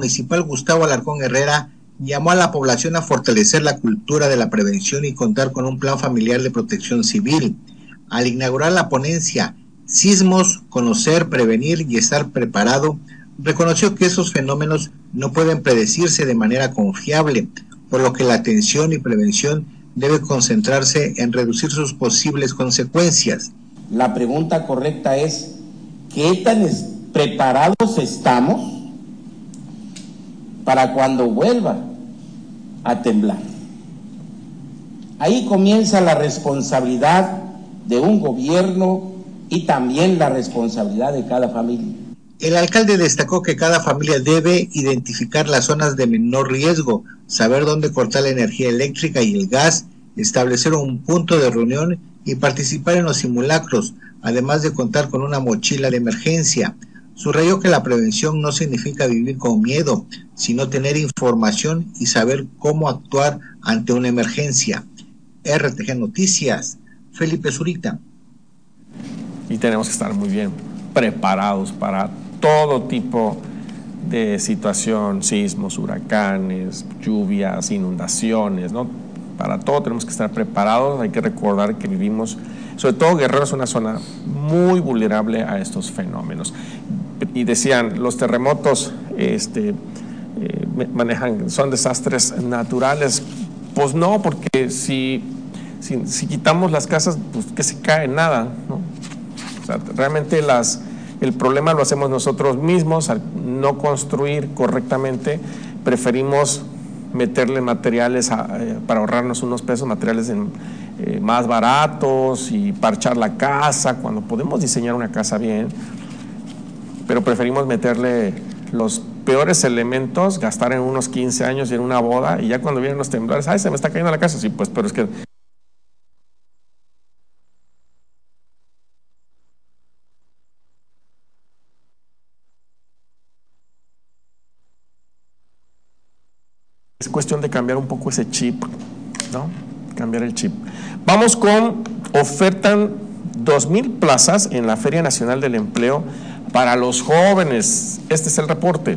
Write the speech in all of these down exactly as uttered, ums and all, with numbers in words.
municipal Gustavo Alarcón Herrera llamó a la población a fortalecer la cultura de la prevención y contar con un plan familiar de protección civil. Al inaugurar la ponencia Sismos, conocer, prevenir y estar preparado, reconoció que esos fenómenos no pueden predecirse de manera confiable, por lo que la atención y prevención debe concentrarse en reducir sus posibles consecuencias. La pregunta correcta es, ¿qué tan preparados estamos para cuando vuelva a temblar? Ahí comienza la responsabilidad de un gobierno y también la responsabilidad de cada familia. El alcalde destacó que cada familia debe identificar las zonas de menor riesgo, saber dónde cortar la energía eléctrica y el gas, establecer un punto de reunión y participar en los simulacros, además de contar con una mochila de emergencia. Subrayó que la prevención no significa vivir con miedo, sino tener información y saber cómo actuar ante una emergencia. R T G Noticias, Felipe Zurita. Y tenemos que estar muy bien preparados para todo tipo de situación, sismos, huracanes, lluvias, inundaciones, ¿no? Para todo tenemos que estar preparados. Hay que recordar que vivimos, sobre todo Guerrero es una zona muy vulnerable a estos fenómenos. Y decían, los terremotos este, eh, manejan, son desastres naturales. Pues no, porque si, si, si quitamos las casas, pues que se cae nada, ¿no? O sea, realmente las, el problema lo hacemos nosotros mismos al no construir correctamente. Preferimos meterle materiales a, eh, para ahorrarnos unos pesos, materiales en, eh, más baratos y parchar la casa, cuando podemos diseñar una casa bien, pero preferimos meterle los peores elementos, gastar en unos quince años y en una boda, y ya cuando vienen los temblores, ¡ay, se me está cayendo la casa! Sí, pues, pero es que es cuestión de cambiar un poco ese chip, ¿no? Cambiar el chip. Vamos con, ofertan dos mil plazas en la Feria Nacional del Empleo para los jóvenes. Este es el reporte.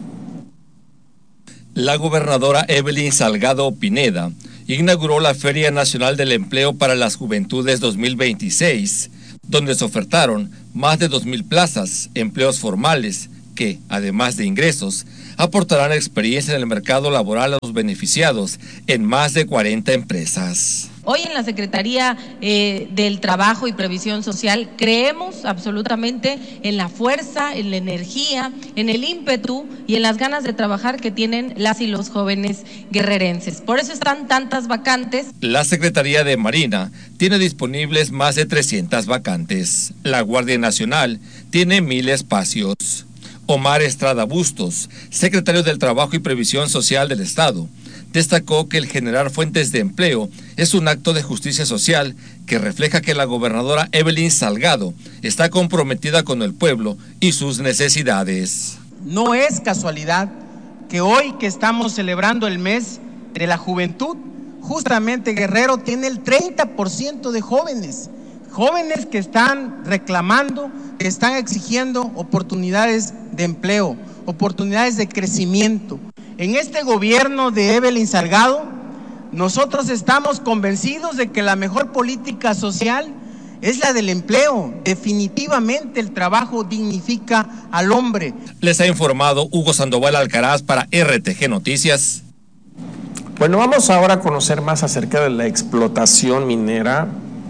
La gobernadora Evelyn Salgado Pineda inauguró la Feria Nacional del Empleo para las Juventudes dos mil veintiséis, donde se ofertaron más de dos mil plazas, empleos formales, que, además de ingresos, aportarán experiencia en el mercado laboral a los beneficiados en más de cuarenta empresas. Hoy en la Secretaría eh, del Trabajo y Previsión Social creemos absolutamente en la fuerza, en la energía, en el ímpetu y en las ganas de trabajar que tienen las y los jóvenes guerrerenses. Por eso están tantas vacantes. La Secretaría de Marina tiene disponibles más de trescientas vacantes. La Guardia Nacional tiene mil espacios. Omar Estrada Bustos, secretario del Trabajo y Previsión Social del Estado, destacó que el generar fuentes de empleo es un acto de justicia social que refleja que la gobernadora Evelyn Salgado está comprometida con el pueblo y sus necesidades. No es casualidad que hoy que estamos celebrando el mes de la juventud, justamente Guerrero tiene el treinta por ciento de jóvenes, jóvenes que están reclamando, que están exigiendo oportunidades de empleo, oportunidades de crecimiento. En este gobierno de Evelyn Salgado, nosotros estamos convencidos de que la mejor política social es la del empleo. Definitivamente el trabajo dignifica al hombre. Les ha informado Hugo Sandoval Alcaraz para R T G Noticias. Bueno, vamos ahora a conocer más acerca de la explotación minera,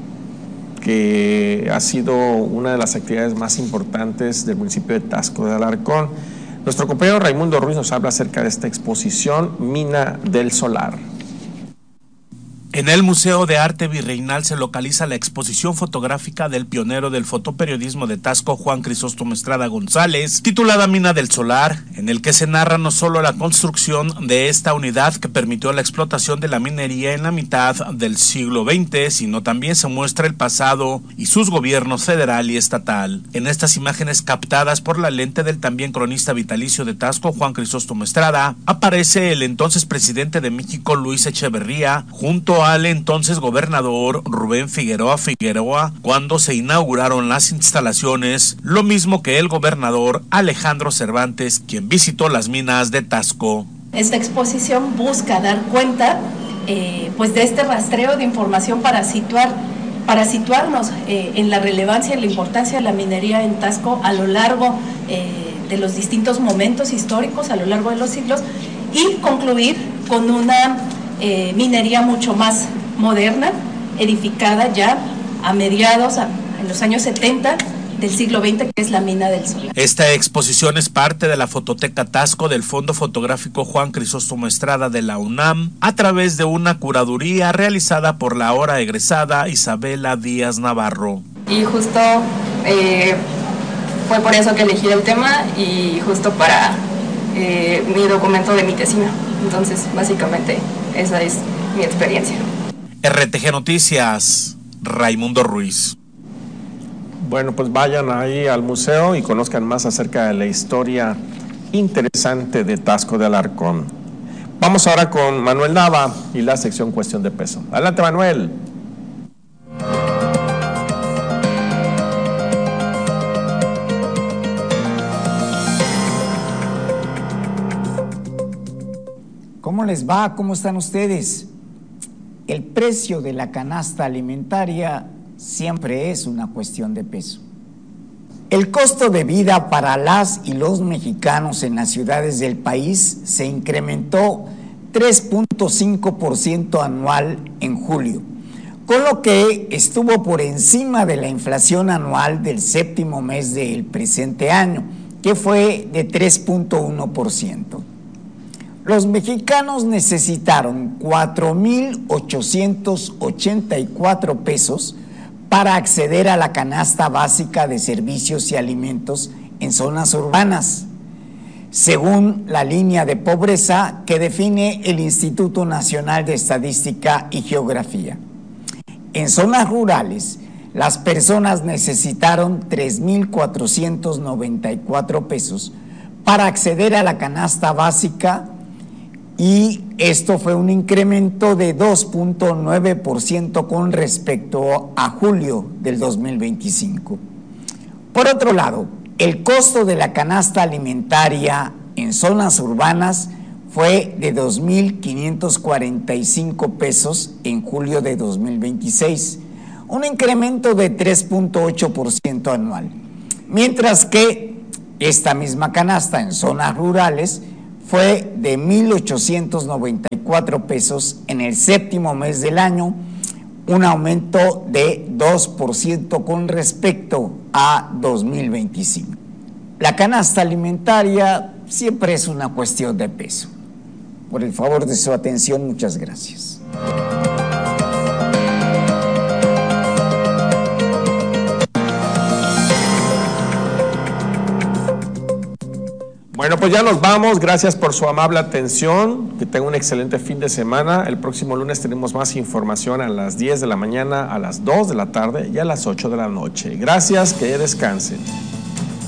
que ha sido una de las actividades más importantes del municipio de Taxco de Alarcón. Nuestro compañero Raimundo Ruiz nos habla acerca de esta exposición Mina del Solar. En el Museo de Arte Virreinal se localiza la exposición fotográfica del pionero del fotoperiodismo de Taxco, Juan Crisóstomo Estrada González, titulada Mina del Solar, en el que se narra no solo la construcción de esta unidad que permitió la explotación de la minería en la mitad del siglo veinte, sino también se muestra el pasado y sus gobiernos federal y estatal. En estas imágenes captadas por la lente del también cronista vitalicio de Taxco, Juan Crisóstomo Estrada, aparece el entonces presidente de México, Luis Echeverría, junto junto al entonces gobernador Rubén Figueroa Figueroa cuando se inauguraron las instalaciones, lo mismo que el gobernador Alejandro Cervantes, quien visitó las minas de Taxco. Esta exposición busca dar cuenta eh, pues de este rastreo de información para situar para situarnos eh, en la relevancia y la importancia de la minería en Taxco a lo largo eh, de los distintos momentos históricos, a lo largo de los siglos, y concluir con una eh, minería mucho más moderna, edificada ya a mediados, a, en los años setenta del siglo veinte, que es la mina del Solar. Esta exposición es parte de la Fototeca Taxco del Fondo Fotográfico Juan Crisóstomo Estrada de la UNAM, a través de una curaduría realizada por la ahora egresada Isabela Díaz Navarro. Y justo eh, fue por eso que elegí el tema y justo para eh, mi documento de mi tesina. Entonces, básicamente, esa es mi experiencia. R T G Noticias, Raimundo Ruiz. Bueno, pues vayan ahí al museo y conozcan más acerca de la historia interesante de Taxco de Alarcón. Vamos ahora con Manuel Nava y la sección Cuestión de Peso. Adelante, Manuel. ¿Cómo les va? ¿Cómo están ustedes? El precio de la canasta alimentaria siempre es una cuestión de peso. El costo de vida para las y los mexicanos en las ciudades del país se incrementó tres punto cinco por ciento anual en julio, con lo que estuvo por encima de la inflación anual del séptimo mes del presente año, que fue de tres punto uno por ciento. Los mexicanos necesitaron cuatro mil ochocientos ochenta y cuatro pesos para acceder a la canasta básica de servicios y alimentos en zonas urbanas, según la línea de pobreza que define el Instituto Nacional de Estadística y Geografía. En zonas rurales, las personas necesitaron tres mil cuatrocientos noventa y cuatro pesos para acceder a la canasta básica, y esto fue un incremento de dos punto nueve por ciento con respecto a julio del dos mil veinticinco. Por otro lado, el costo de la canasta alimentaria en zonas urbanas fue de dos mil quinientos cuarenta y cinco pesos en julio de dos mil veintiséis, un incremento de tres punto ocho por ciento anual, mientras que esta misma canasta en zonas rurales fue de mil ochocientos noventa y cuatro pesos en el séptimo mes del año, un aumento de dos por ciento con respecto a dos mil veinticinco. La canasta alimentaria siempre es una cuestión de peso. Por el favor de su atención, muchas gracias. Bueno, pues ya nos vamos. Gracias por su amable atención. Que tengan un excelente fin de semana. El próximo lunes tenemos más información a las diez de la mañana, a las dos de la tarde y a las ocho de la noche. Gracias, que descansen.